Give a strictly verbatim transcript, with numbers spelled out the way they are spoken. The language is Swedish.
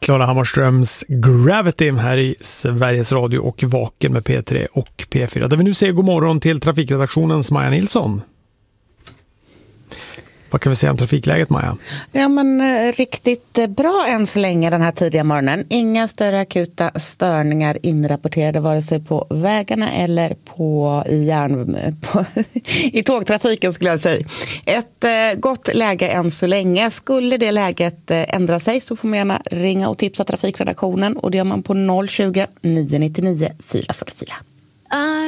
Klara Hammarströms Gravity här i Sveriges Radio och Vaken med P tre och P fyra. Där vi nu säger god morgon till trafikredaktionens Maja Nilsson. Vad kan vi säga om trafikläget, Maja? Ja, men eh, riktigt eh, bra än så länge den här tidiga morgonen. Inga större akuta störningar inrapporterade vare sig på vägarna eller på, i, järn, på, i tågtrafiken skulle jag säga. Ett eh, gott läge än så länge. Skulle det läget eh, ändra sig så får man gärna ringa och tipsa trafikredaktionen och det gör man på noll tjugo, nio nio nio, fyra fyra fyra.